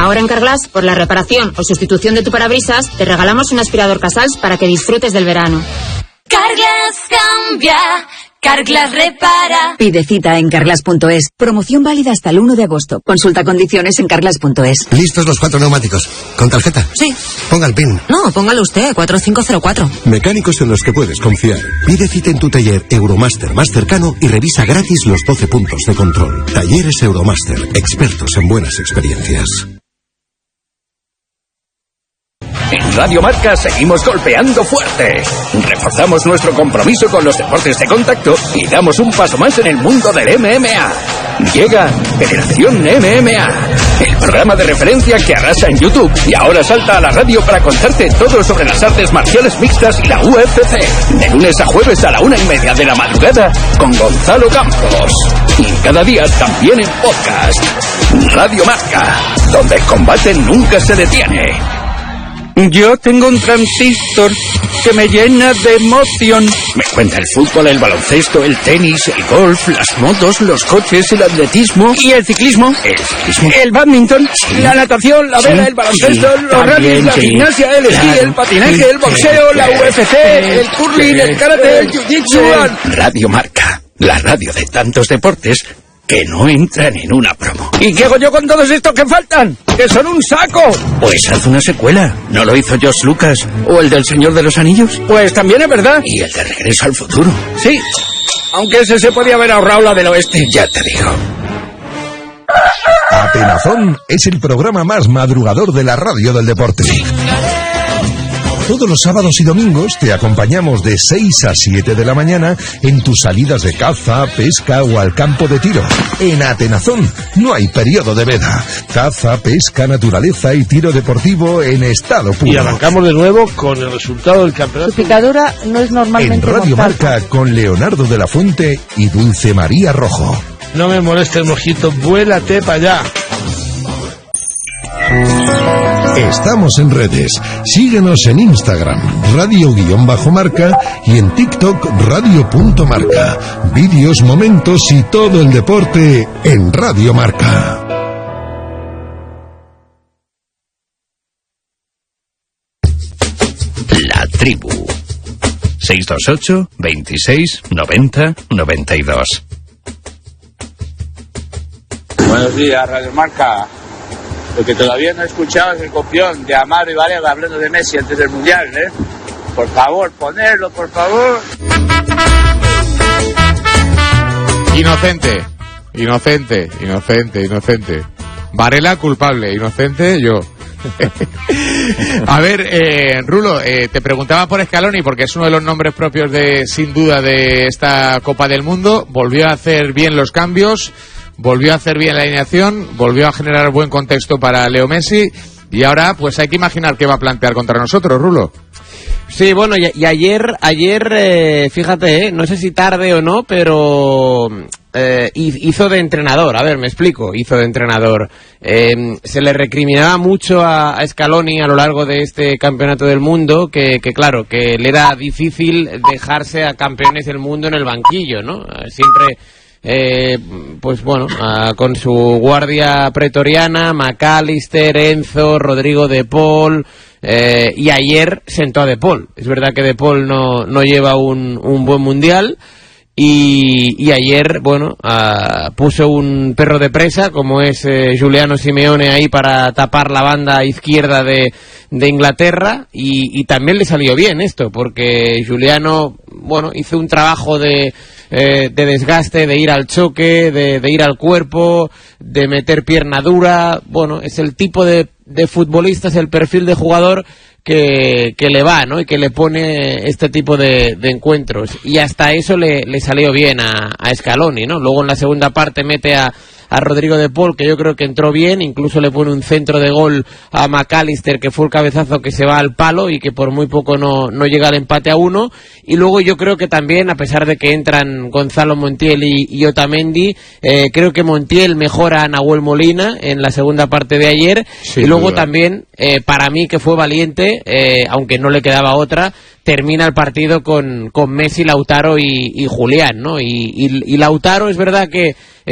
Ahora en Carglass, por la reparación o sustitución de tu parabrisas, te regalamos un aspirador Casals para que disfrutes del verano. Carglass cambia, Carglass repara. Pide cita en carglass.es. Promoción válida hasta el 1 de agosto. Consulta condiciones en carglass.es. ¿Listos los 4 neumáticos? ¿Con tarjeta? Sí. Ponga el PIN. No, póngalo usted, 4504. Mecánicos en los que puedes confiar. Pide cita en tu taller Euromaster más cercano y revisa gratis los 12 puntos de control. Talleres Euromaster, expertos en buenas experiencias. En Radio Marca seguimos golpeando fuerte. Reforzamos nuestro compromiso con los deportes de contacto y damos un paso más en el mundo del MMA. Llega Federación MMA, el programa de referencia que arrasa en YouTube y ahora salta a la radio para contarte todo sobre las artes marciales mixtas y la UFC. De lunes a jueves a la 1:30 de la madrugada con Gonzalo Campos. Y cada día también en podcast. Radio Marca, donde el combate nunca se detiene. Yo tengo un transistor que me llena de emoción. Me cuenta el fútbol, el baloncesto, el tenis, el golf, las motos, los coches, el atletismo. ¿Y el ciclismo? El badminton, sí. La natación, la vela, el baloncesto, sí. Los rallies, la gimnasia, el esquí, el patinaje, el boxeo, la UFC, el curling, el karate, el jiu-jitsu. Radio Marca, la radio de tantos deportes que no entran en una promo. ¿Y qué hago yo con todos estos que faltan? ¡Que son un saco! Pues haz una secuela. ¿No lo hizo George Lucas? ¿O el del Señor de los Anillos? Pues también es verdad. ¿Y el de Regreso al Futuro? Sí, aunque ese se podía haber ahorrado la del oeste. Ya te digo. Atenazón es el programa más madrugador de la radio del deporte. Sí. Todos los sábados y domingos te acompañamos de 6 a 7 de la mañana en tus salidas de caza, pesca o al campo de tiro. En Atenazón no hay periodo de veda. Caza, pesca, naturaleza y tiro deportivo en estado puro. Y arrancamos de nuevo con el resultado del campeonato. Su picadura no es normalmente en Radio mortal. Marca con Leonardo de la Fuente y Dulce María Rojo. No me moleste el mojito, vuélate para allá. Estamos en redes. Síguenos en Instagram, radio_marca y en TikTok, radio.marca. Vídeos, momentos y todo el deporte en Radio Marca. La tribu. 628 26 90 92. Buenos días, Radio Marca. Lo que todavía no he escuchado es el copión de Amaro y Varela hablando de Messi antes del Mundial, ¿eh? Por favor, ponerlo, por favor. Inocente. Varela culpable, inocente yo. A ver, Rulo, te preguntaba por Scaloni porque es uno de los nombres propios sin duda de esta Copa del Mundo. Volvió a hacer bien los cambios, volvió a hacer bien la alineación, volvió a generar buen contexto para Leo Messi y ahora pues hay que imaginar qué va a plantear contra nosotros, Rulo. Sí, bueno, y ayer, fíjate, no sé si tarde o no, pero hizo de entrenador. A ver, me explico, hizo de entrenador. Se le recriminaba mucho a Scaloni a lo largo de este campeonato del mundo que claro, que le era difícil dejarse a campeones del mundo en el banquillo, ¿no? Siempre... pues bueno, con su guardia pretoriana, McAllister, Enzo, Rodrigo de Paul, y ayer sentó a de Paul. Es verdad que de Paul no lleva un buen mundial y ayer, bueno, puso un perro de presa como es Giuliano Simeone ahí para tapar la banda izquierda de Inglaterra y también le salió bien esto porque Giuliano, bueno, hizo un trabajo de desgaste, de ir al choque, de ir al cuerpo, de meter pierna dura. Bueno, es el tipo de futbolista, es el perfil de jugador que le va, ¿no? Y que le pone este tipo de encuentros. Y hasta eso le salió bien a Scaloni, ¿no? Luego en la segunda parte mete a Rodrigo de Paul, que yo creo que entró bien, incluso le pone un centro de gol a McAllister, que fue el cabezazo que se va al palo y que por muy poco no llega al empate a 1, y luego yo creo que también, a pesar de que entran Gonzalo Montiel y Otamendi, creo que Montiel mejora a Nahuel Molina en la segunda parte de ayer, y luego también, para mí que fue valiente, aunque no le quedaba otra, termina el partido con Messi, Lautaro y Julián, ¿no? Y Lautaro es verdad que